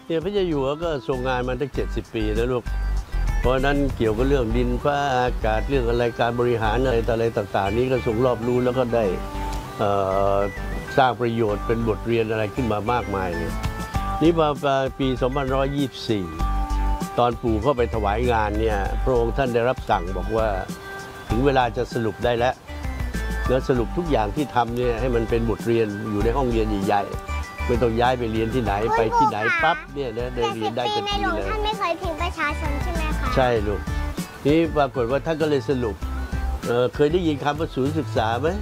เนี่ยพระเจ้าอยู่หัวก็ทรงงานมาตั้ง70 ปีแล้วลูกเพราะนั้นเกี่ยวกับเรื่องดินฟ้าอากาศเรื่องอะไรการบริหารอะไรต่างๆนี้ก็ทรงรอบรู้แล้วก็ได้สร้างประโยชน์เป็นบทเรียนอะไรขึ้นมามากมายเลยนี่มาปี2524ตอนปู่เข้าไปถวายงานเนี่ยพระองค์ท่านได้รับสั่งบอกว่าถึงเวลาจะสรุปได้แล้วสรุปทุกอย่างที่ทำเนี่ยให้มันเป็นบทเรียนอยู่ในห้องเรียนใหญ่ๆไม่ต้องย้ายไปเรียนที่ไหนไปที่ไหนปั๊บเนี่ยได้เรียนได้ทันทีเลยท่านไม่เคยทิ้งประชาชนใช่ไหมคะใช่ลูกนี่ปรากฏว่าท่านก็เลยสรุปเคยได้ยินคำว่าศูนย์ศึกษาไหม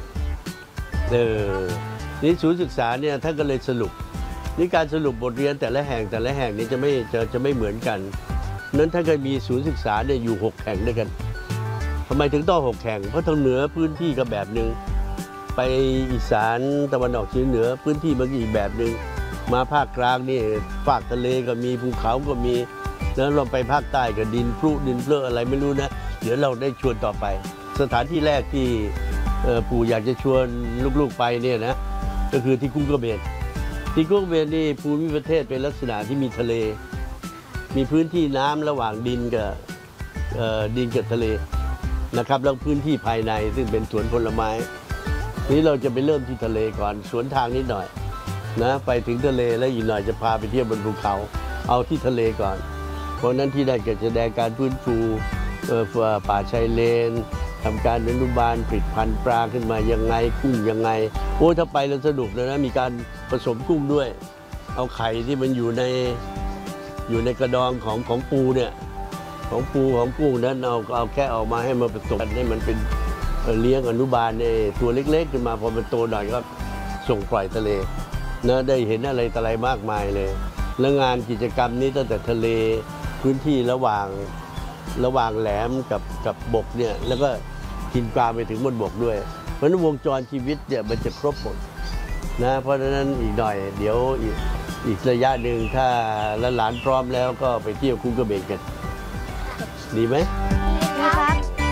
นี่ศูนย์ศึกษาเนี่ยท่านก็เลยสรุปนี่การสรุปบทเรียนแต่ละแห่งนี้จะไม่เหมือนกันนั้นท่านก็มีศูนย์ศึกษาเนี่ยอยู่6 แห่งด้วยกันทำไมถึงต้อง6 แห่งเพราะทางเหนือพื้นที่ก็แบบหนึ่งไปอีสานตะวันออกเฉียงเหนือพื้นที่มันก็อีกแบบหนึ่งมาภาคกลางนี่ภาคทะเลก็มีภูเขาก็มีแล้วเราไปภาคใต้ก็ดินพลุดินเพลอะอะไรไม่รู้นะเดี๋ยวเราได้ชวนต่อไปสถานที่แรกที่ปู่อยากจะชวนลูกๆไปเนี่ยนะก็คือที่กุ้งกระเบนที่กุ้งกระเบนนี่ภูมิประเทศเป็นลักษณะที่มีทะเลมีพื้นที่น้ำระหว่างดินกับทะเลนะครับแล้วพื้นที่ภายในซึ่งเป็นสวนผลไม้นี้เราจะไปเริ่มที่ทะเลก่อนสวนทางนิดหน่อยนะไปถึงทะเลแล้วอีกหน่อยจะพาไปเที่ยวบนภูเขาเอาที่ทะเลก่อนเพราะนั้นที่ได้จะแสดงการฟื้นฟูป่าชายเลนทำการอนุบาลผลิตพันธุ์ปลาขึ้นมายังไงกุ้งยังไงโอ้ถ้าไปแล้วสนุกเลยนะมีการผสมกุ้งด้วยเอาไข่ที่มันอยู่ในกระดองของปูเนี่ยของกุ้งนั้นเอาแค่ออกมาให้มันผสมให้มันเป็นเลี้ยงอนุบาลในตัวเล็กๆขึ้นมาพอมันโตหน่อยก็ส่งปล่อยทะเลนะได้เห็นอะไรต่ออะไรมากมายเลยแล้วงานกิจกรรมนี้ตั้งแต่ทะเลพื้นที่ระหว่างแหลมกับบกเนี่ยแล้วก็กินปลาไปถึงบนบกด้วยเพราะฉะนั้นวงจรชีวิตเนี่ยมันจะครบหมดนะเพราะฉะนั้นอีกหน่อยเดี๋ยวอีกระยะหนึ่งถ้าหลานพร้อมแล้วก็ไปเที่ยวกุ้งกระเบนกันดีไหมครับ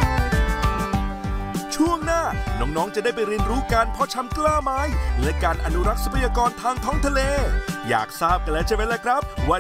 ช่วงหน้าน้องๆจะได้ไปเรียนรู้การเพาะชำกล้าไม้และการอนุรักษ์ทรัพยากรทางท้องทะเลอยากทราบกันแล้วใช่ไหมล่ะครับว่า